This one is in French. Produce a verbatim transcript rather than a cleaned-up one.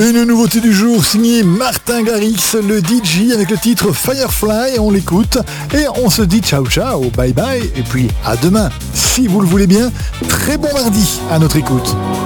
Une nouveauté du jour signée Martin Garrix, le D J, avec le titre Firefly. On l'écoute et on se dit ciao ciao, bye bye, et puis à demain. Si vous le voulez bien, très bon mardi à notre écoute.